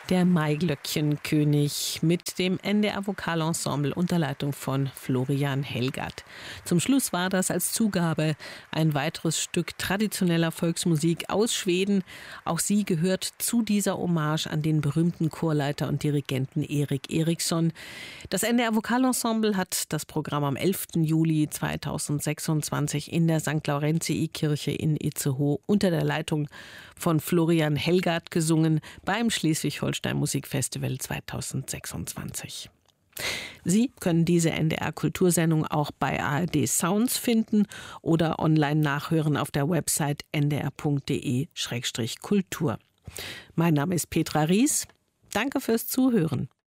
Der Maiglöckchenkönig mit dem NDR Vokalensemble unter Leitung von Florian Helgert. Zum Schluss war das als Zugabe ein weiteres Stück traditioneller Volksmusik aus Schweden. Auch sie gehört zu dieser Hommage an den berühmten Chorleiter und Dirigenten Erik Eriksson. Das NDR Vokalensemble hat das Programm am 11. Juli 2026 in der St. Laurentii-Kirche in Itzehoe unter der Leitung von Florian Helgert gesungen beim Schleswig-Holstein Musikfestival 2026. Sie können diese NDR-Kultursendung auch bei ARD Sounds finden oder online nachhören auf der Website ndr.de/kultur. Mein Name ist Petra Ries. Danke fürs Zuhören.